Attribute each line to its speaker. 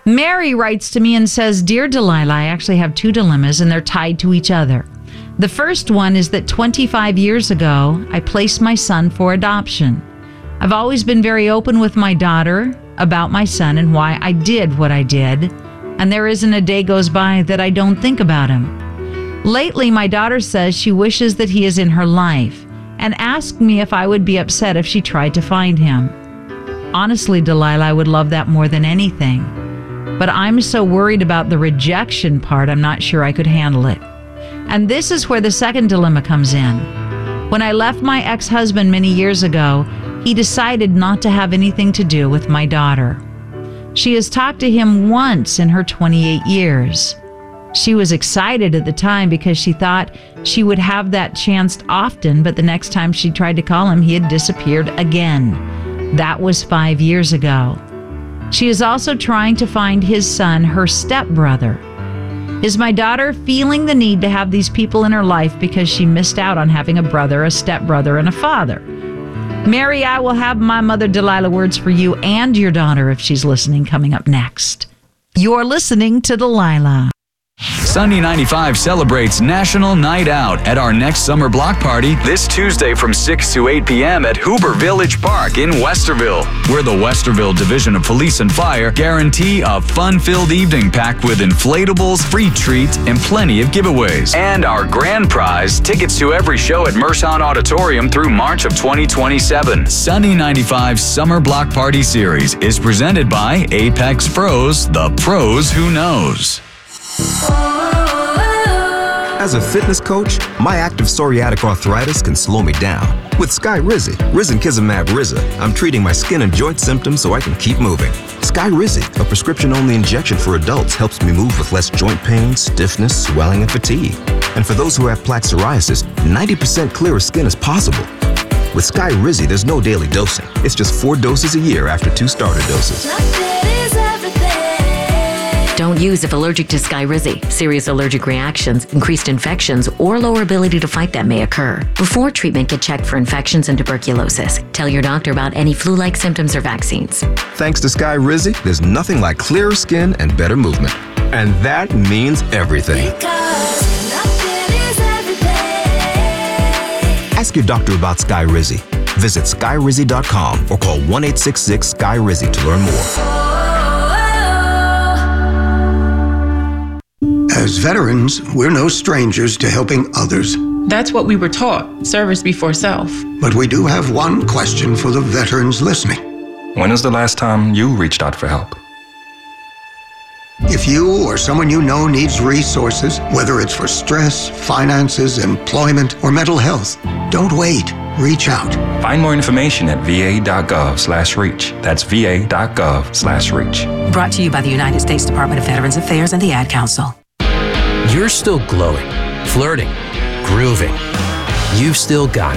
Speaker 1: Mary writes to me and says, Dear Delilah, I actually have two dilemmas and they're tied to each other. The first one is that 25 years ago, I placed my son for adoption. I've always been very open with my daughter about my son and why I did what I did, and there isn't a day goes by that I don't think about him. Lately, my daughter says she wishes that he is in her life and asked me if I would be upset if she tried to find him. Honestly, Delilah, I would love that more than anything. But I'm so worried about the rejection part, I'm not sure I could handle it. And this is where the second dilemma comes in. When I left my ex-husband many years ago, he decided not to have anything to do with my daughter. She has talked to him once in her 28 years. She was excited at the time because she thought she would have that chance often, but the next time she tried to call him, he had disappeared again. That was 5 years ago. She is also trying to find his son, her stepbrother. Is my daughter feeling the need to have these people in her life because she missed out on having a brother, a stepbrother, and a father? Mary, I will have my mother Delilah words for you and your daughter if she's listening coming up next. You're listening to Delilah.
Speaker 2: Sunny 95 celebrates National Night Out at our next summer block party this Tuesday from 6 to 8 p.m. at Hoover Village Park in Westerville, where the Westerville Division of Police and Fire guarantee a fun-filled evening packed with inflatables, free treats, and plenty of giveaways. And our grand prize, tickets to every show at Mershon Auditorium through March of 2027. Sunny 95's Summer Block Party Series is presented by Apex Pros, the pros who knows.
Speaker 3: As a fitness coach, my active psoriatic arthritis can slow me down. With Skyrizi, Risankizumab Riza, I'm treating my skin and joint symptoms so I can keep moving. Skyrizi, a prescription-only injection for adults, helps me move with less joint pain, stiffness, swelling, and fatigue. And for those who have plaque psoriasis, 90% clearer skin is possible. With Skyrizi, there's no daily dosing. It's just 4 doses a year after 2 starter doses.
Speaker 4: Don't use if allergic to Skyrizi. Serious allergic reactions, increased infections, or lower ability to fight that may occur. Before treatment, get checked for infections and tuberculosis. Tell your doctor about any flu-like symptoms or vaccines.
Speaker 3: Thanks to Skyrizi, there's nothing like clearer skin and better movement. And that means everything. Ask your doctor about Skyrizi. Visit Skyrizi.com or call 1-866-SKY-RIZI to learn more.
Speaker 5: As veterans, we're no strangers to helping others.
Speaker 6: That's what we were taught, service before self.
Speaker 5: But we do have one question for the veterans listening.
Speaker 7: When was the last time you reached out for help?
Speaker 5: If you or someone you know needs resources, whether it's for stress, finances, employment, or mental health, don't wait. Reach out.
Speaker 7: Find more information at va.gov/reach. That's va.gov/reach.
Speaker 8: Brought to you by the United States Department of Veterans Affairs and the Ad Council.
Speaker 9: You're still glowing, flirting, grooving. You've still got